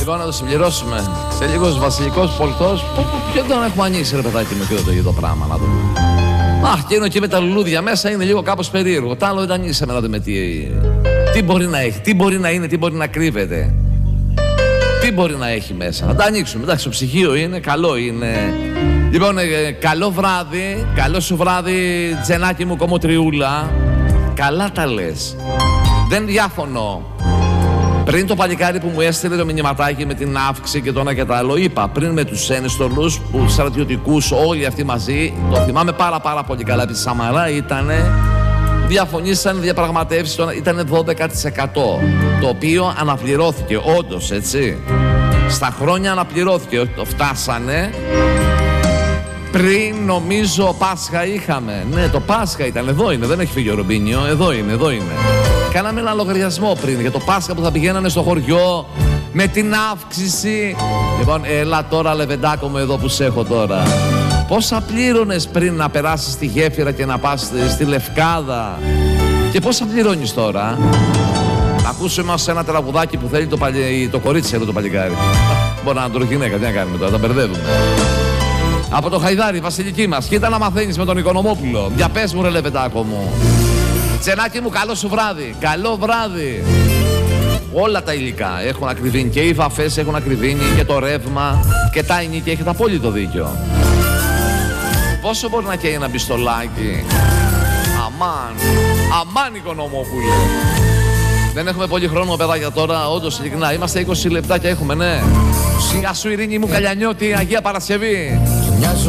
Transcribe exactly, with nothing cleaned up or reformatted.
Λοιπόν, να το συμπληρώσουμε. Σε λίγος βασιλικός πολιτός. Ποιο τον έχουμε ανοίξει, ρε παιδάκι μου, και το, το πράγμα, να δούμε. Αχ, και είναι εκεί με τα λουλούδια μέσα, είναι λίγο κάπως περίεργο. Τ' άλλο δεν τα ανοίξαμε να δούμε τι, τι μπορεί να έχει, τι μπορεί να είναι, τι μπορεί να κρύβεται. Τι μπορεί να έχει μέσα. Να τα ανοίξουμε. Εντάξει, το ψυγείο είναι, καλό είναι. Λοιπόν, ε, καλό βράδυ, καλό σου βράδυ, Τζενάκι μου, κομμωτριούλα. Καλά τα λες. Δεν διάφωνο. Πριν το παλικάρι που μου έστειλε το μηνυματάκι με την αύξηση και το ένα και το άλλο, είπα πριν με τους ένστολους, που στρατιωτικούς, όλοι αυτοί μαζί, το θυμάμαι πάρα πάρα πολύ καλά, επειδή Σαμαρά ήτανε, διαφωνήσαν διαπραγματεύσεις, ήτανε δώδεκα τοις εκατό, το οποίο αναπληρώθηκε, όντως, έτσι. Στα χρόνια αναπληρώθηκε, το φτάσανε. Πριν νομίζω Πάσχα είχαμε. Ναι, το Πάσχα ήταν. Εδώ είναι, δεν έχει φύγει ο Ρομπίνιο. Εδώ είναι, εδώ είναι. Κάναμε ένα λογαριασμό πριν για το Πάσχα που θα πηγαίνανε στο χωριό με την αύξηση. Λοιπόν, έλα τώρα, λεβεντάκο μου, εδώ που σε έχω τώρα. Πόσα πλήρωνες πριν να περάσεις στη Γέφυρα και να πας στη Λευκάδα? Και πόσα πληρώνεις τώρα? Να ακούσουμε μας ένα τραγουδάκι που θέλει το, παλι... το κορίτσι εδώ το παλικάρι. Μπορεί να είναι το γυναίκα, τι να κάνουμε τώρα, τα μπερδεύουμε. Από το Χαϊδάρι, βασιλική μας. Κοίτα να μαθαίνεις με τον Οικονομόπουλο. Για πες μου, ρε λεβεντάκο μου. Τζενάκι μου, καλό σου βράδυ. Καλό βράδυ. Όλα τα υλικά έχουν ακριβήνει. Και οι βαφές έχουν ακριβήνει. Και το ρεύμα. Και τα ενίκια. Έχετε απόλυτο δίκιο. Πόσο μπορεί να καίει ένα πιστολάκι? Αμάν. Αμάν, Οικονομόπουλε. Δεν έχουμε πολύ χρόνο, παιδάκια, τώρα. Όντως, ειλικρινά. Είμαστε είκοσι λεπτάκια έχουμε, ναι. Σιγά σου, Ειρήνη μου, Καλιανιώτη, Αγία Παρασκευή.